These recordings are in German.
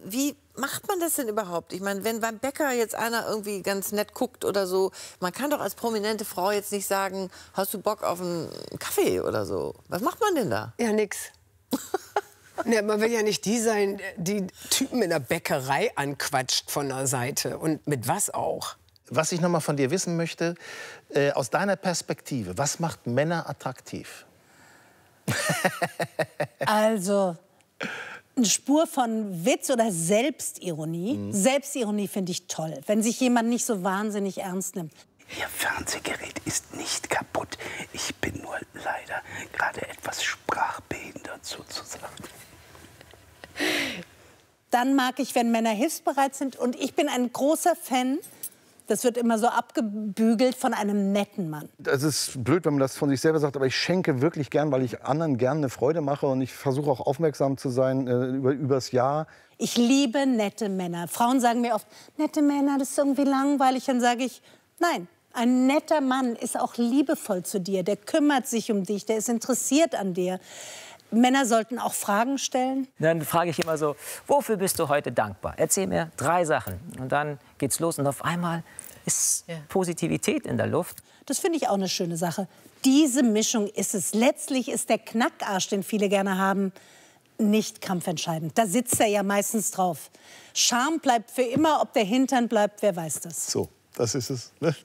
wie macht man das denn überhaupt? Ich meine, wenn beim Bäcker jetzt einer irgendwie ganz nett guckt oder so, man kann doch als prominente Frau jetzt nicht sagen, hast du Bock auf einen Kaffee oder so? Was macht man denn da? Ja, nix. Ne, man will ja nicht die sein, die Typen in der Bäckerei anquatscht von der Seite. Und mit was auch? Was ich noch mal von dir wissen möchte, aus deiner Perspektive, was macht Männer attraktiv? Also, eine Spur von Witz oder Selbstironie. Selbstironie finde ich toll, wenn sich jemand nicht so wahnsinnig ernst nimmt. Ihr Fernsehgerät ist nicht kaputt. Ich bin nur leider gerade etwas sprachbehindert sozusagen. Dann mag ich, wenn Männer hilfsbereit sind. Und ich bin ein großer Fan, das wird immer so abgebügelt, von einem netten Mann. Das ist blöd, wenn man das von sich selber sagt, aber ich schenke wirklich gern, weil ich anderen gern eine Freude mache. Und ich versuche auch aufmerksam zu sein übers Jahr. Ich liebe nette Männer. Frauen sagen mir oft, nette Männer, das ist irgendwie langweilig. Dann sage ich, nein, ein netter Mann ist auch liebevoll zu dir. Der kümmert sich um dich, der ist interessiert an dir. Männer sollten auch Fragen stellen. Dann frage ich immer so, wofür bist du heute dankbar? Erzähl mir 3 Sachen. Und dann geht's los und auf einmal ist Positivität in der Luft. Das finde ich auch eine schöne Sache. Diese Mischung ist es. Letztlich ist der Knackarsch, den viele gerne haben, nicht kampfentscheidend. Da sitzt er ja meistens drauf. Charme bleibt für immer, ob der Hintern bleibt, wer weiß das. So, das ist es. Ne?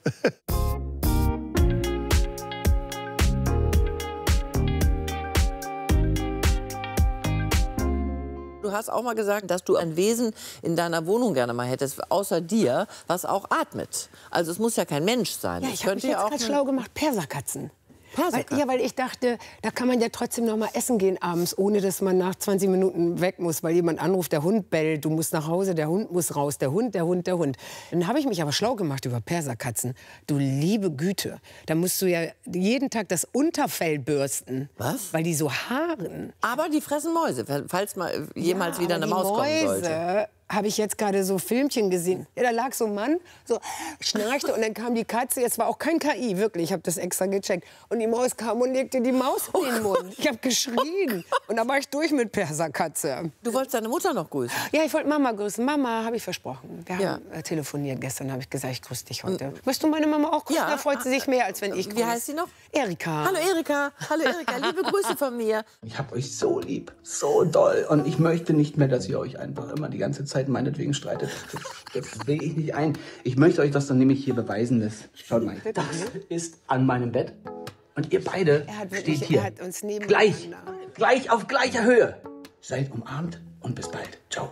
Du hast auch mal gesagt, dass du ein Wesen in deiner Wohnung gerne mal hättest, außer dir, was auch atmet. Also es muss ja kein Mensch sein. Ja, ich habe mich jetzt gerade schlau gemacht. Perserkatzen. Weil ich dachte, da kann man ja trotzdem noch mal essen gehen abends, ohne dass man nach 20 Minuten weg muss, weil jemand anruft, der Hund bellt, du musst nach Hause, der Hund muss raus, der Hund. Dann habe ich mich aber schlau gemacht über Perserkatzen. Du liebe Güte, da musst du ja jeden Tag das Unterfell bürsten. Was? Weil die so haaren. Aber die fressen Mäuse, falls mal jemals wieder eine Maus kommen sollte. Habe ich jetzt gerade so Filmchen gesehen. Ja, da lag so ein Mann, so schnarchte und dann kam die Katze. Jetzt war auch kein KI, wirklich. Ich habe das extra gecheckt. Und die Maus kam und legte die Maus in den Mund. Ich habe geschrien. Und da war ich durch mit Perserkatze. Du wolltest deine Mutter noch grüßen? Ja, ich wollte Mama grüßen. Mama, habe ich versprochen. Wir haben telefoniert gestern, habe ich gesagt, ich grüße dich heute. Möchtest du meine Mama auch grüßen? Ja. Da freut sie sich mehr, als wenn ich grüße. Wie heißt sie noch? Erika. Hallo Erika. Hallo Erika, liebe Grüße von mir. Ich hab euch so lieb, so doll. Und ich möchte nicht mehr, dass ihr euch einfach immer die ganze Zeit meinetwegen streitet. Das sehe ich nicht ein. Ich möchte euch das dann nämlich hier beweisen. Schaut mal, das ist an meinem Bett. Und ihr beide steht hier. Er hat uns Gleich auf gleicher Höhe. Seid umarmt und bis bald. Ciao.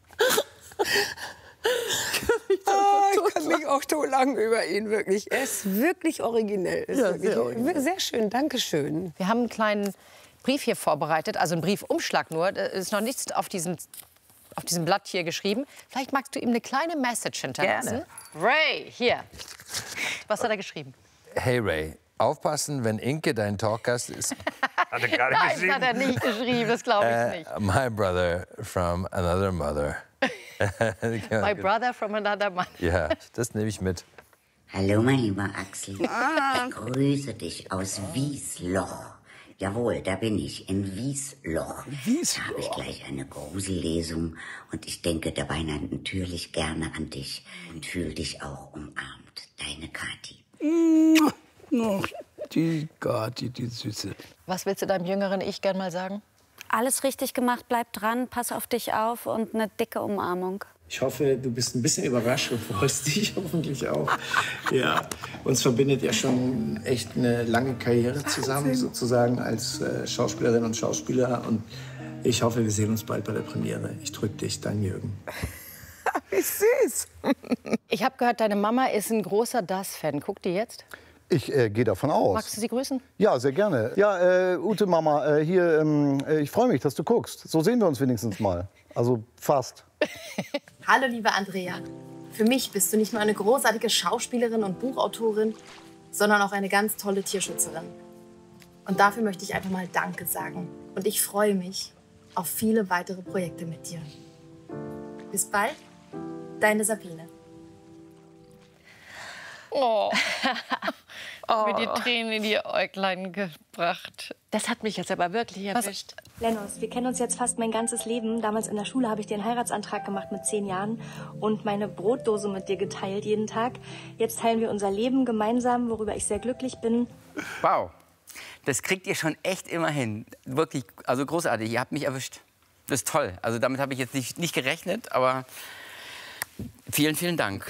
Ich kann mich auch so lang über ihn, wirklich. Er ist wirklich originell. Sehr schön, danke schön. Wir haben einen kleinen Brief hier vorbereitet, also einen Briefumschlag nur. Da ist noch nichts auf diesem Blatt hier geschrieben. Vielleicht magst du ihm eine kleine Message hinterlassen. Gerne. Ray, hier. Was hat er geschrieben? Hey Ray, aufpassen, wenn Inke dein Talkgast ist. Hat er gar nicht geschrieben. Nein, hat er nicht geschrieben, das glaube ich nicht. My brother from another mother. My brother from another mother. Ja, das nehme ich mit. Hallo, mein lieber Axel. Ich grüße dich aus Wiesloch. Jawohl, da bin ich, in Wiesloch. Da habe ich gleich eine Grusellesung und ich denke dabei natürlich gerne an dich und fühle dich auch umarmt. Deine Kathi. Ach, die Kathi, die Süße. Was willst du deinem jüngeren Ich gern mal sagen? Alles richtig gemacht, bleib dran, pass auf dich auf und eine dicke Umarmung. Ich hoffe, du bist ein bisschen überrascht und freust dich hoffentlich auch. Ja, uns verbindet ja schon echt eine lange Karriere zusammen, sozusagen als Schauspielerin und Schauspieler. Und ich hoffe, wir sehen uns bald bei der Premiere. Ich drück dich, dein Jürgen. Wie süß. Ich habe gehört, deine Mama ist ein großer Das-Fan. Guckt die jetzt? Ich gehe davon aus. Magst du sie grüßen? Ja, sehr gerne. Ja, Ute Mama, hier, ich freue mich, dass du guckst. So sehen wir uns wenigstens mal. Also fast. Hallo, liebe Andrea. Für mich bist du nicht nur eine großartige Schauspielerin und Buchautorin, sondern auch eine ganz tolle Tierschützerin. Und dafür möchte ich einfach mal Danke sagen. Und ich freue mich auf viele weitere Projekte mit dir. Bis bald, deine Sabine. Oh. mir die Tränen in die Äuglein gebracht. Das hat mich jetzt aber wirklich erwischt. Lennos, wir kennen uns jetzt fast mein ganzes Leben. Damals in der Schule habe ich dir einen Heiratsantrag gemacht mit 10 Jahren und meine Brotdose mit dir geteilt jeden Tag. Jetzt teilen wir unser Leben gemeinsam, worüber ich sehr glücklich bin. Wow, das kriegt ihr schon echt immer hin. Wirklich, also großartig. Ihr habt mich erwischt. Das ist toll. Also damit habe ich jetzt nicht gerechnet, aber vielen, vielen Dank.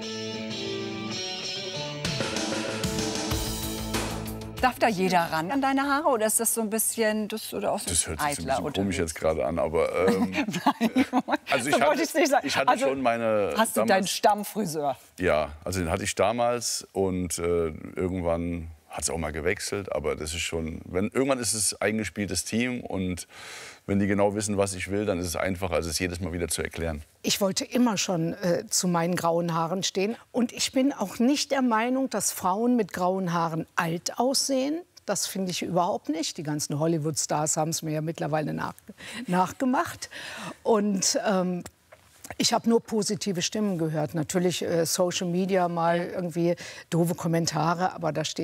Darf da jeder ran an deine Haare oder ist das so ein bisschen das oder auch so das hört sich eitler ein bisschen komisch jetzt gerade an, aber also ich hatte schon meine. Hast du deinen Stammfriseur? Ja, also den hatte ich damals und irgendwann hat es auch mal gewechselt, aber das ist schon, irgendwann ist es eingespieltes Team und wenn die genau wissen, was ich will, dann ist es einfacher, als es jedes Mal wieder zu erklären. Ich wollte immer schon zu meinen grauen Haaren stehen. Und ich bin auch nicht der Meinung, dass Frauen mit grauen Haaren alt aussehen. Das finde ich überhaupt nicht. Die ganzen Hollywood-Stars haben es mir ja mittlerweile nachgemacht. Und ich habe nur positive Stimmen gehört. Natürlich Social Media mal irgendwie doofe Kommentare, aber da steht